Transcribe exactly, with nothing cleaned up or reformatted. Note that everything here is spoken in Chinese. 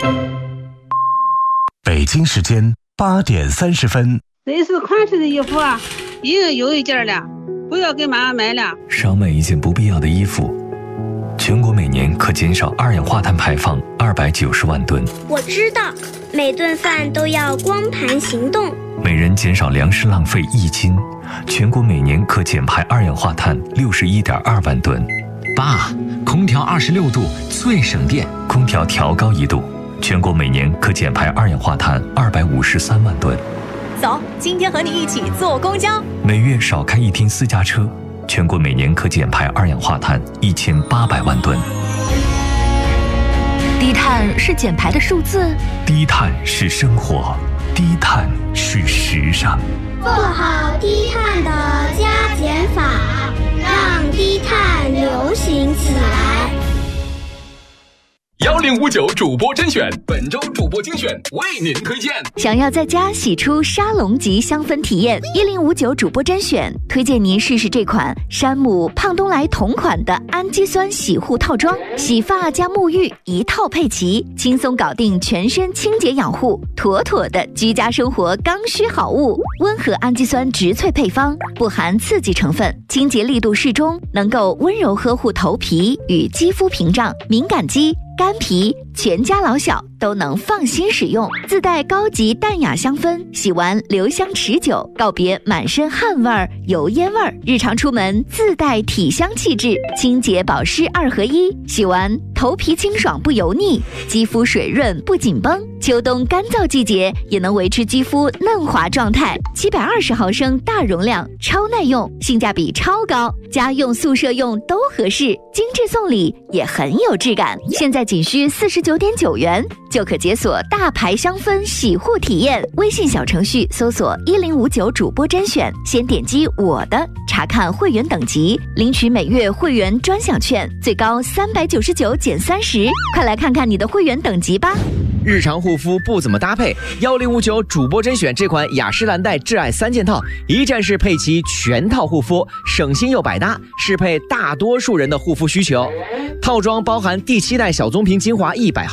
北京时间八点三十分。 蕾丝款式的衣服啊，已经有一件了，不要给妈妈买了。 少买一件不必要的衣服，全国每年可减少二氧化碳排放二百九十万吨。 我知道，每顿饭都要光盘行动。 每人减少粮食浪费一斤，全国每年可减排二氧化碳六十一点二万吨。 爸，空调二十六度最省电， 空调调高一度，全国每年可减排二氧化碳二百五十三万吨。 走，今天和你一起坐公交。 每月少开一天私家车，全国每年可减排二氧化碳一千八百万吨。 低碳是减排的数字， 低碳是生活，低碳是时尚。 做好低碳的加减法，让低碳流行起来。 幺零五九主播甄选，本周主播精选为您推荐。 想要在家洗出沙龙级香氛体验，一零五九主播甄选推荐您试试这款山姆胖东来同款的氨基酸洗护套装，洗发加沐浴一套配齐，轻松搞定全身清洁养护，妥妥的居家生活刚需好物。温和氨基酸植萃配方，不含刺激成分，清洁力度适中，能够温柔呵护头皮与肌肤屏障，敏感肌、干皮，全家老小都能放心使用。自带高级淡雅香氛，洗完留香持久，告别满身汗味儿、油烟味儿。日常出门自带体香气质，清洁保湿二合一，洗完头皮清爽不油腻，肌肤水润不紧绷。秋冬干燥季节也能维持肌肤嫩滑状态。七百二十毫升大容量，超耐用，性价比超高，家用宿舍用都合适，精致送礼也很有质感。现在仅需四十九点九元就可解锁大牌香氛洗护体验。微信小程序搜索一零五九主播甄选，先点击我的，查看会员等级，领取每月会员专享券，最高三百九十九减三十。快来看看你的会员等级吧。 日常护肤不怎么搭配，幺零五九主播甄选这款雅诗兰黛挚爱三件套，一站式配齐全套护肤，省心又百搭，适配大多数人的护肤需求。套装包含第七代小棕瓶精华一百毫